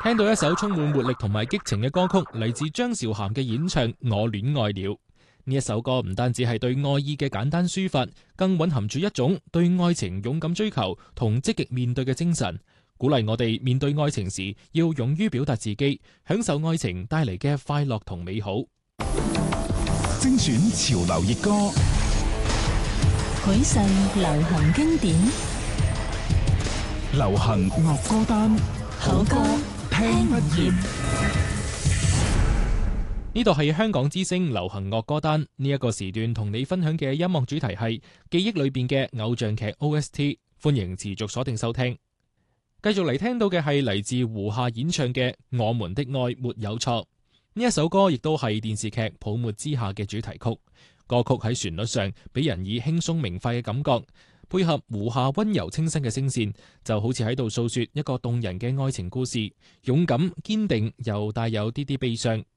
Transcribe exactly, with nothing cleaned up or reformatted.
聽到一首充滿活力同埋激情嘅歌曲，嚟自張韶涵嘅演唱《我戀愛了》。呢一首歌唔單止係對愛意嘅簡單抒發，更蘊含住一種對愛情勇敢追求同積極面對嘅精神，鼓勵我哋面對愛情時要勇於表達自己，享受愛情帶嚟嘅快樂同美好。 精選潮流熱歌， 許世流行經典， 流行樂歌單， 好歌聽不厭。 呢度係香港之聲流行樂歌單，呢一個時段同你分享嘅音樂主題係記憶裏邊嘅偶像劇 O S T， 歡迎持續鎖定收聽。繼續嚟聽到嘅係嚟自胡夏演唱嘅《我們的愛沒有錯》，呢一首歌亦都係電視劇《泡沫之夏》嘅主題曲。歌曲喺旋律上俾人以輕鬆明快嘅感覺，配合胡夏溫柔清新嘅聲線，就好似喺度訴說一個動人嘅愛情故事，勇敢堅定又帶有啲啲悲傷。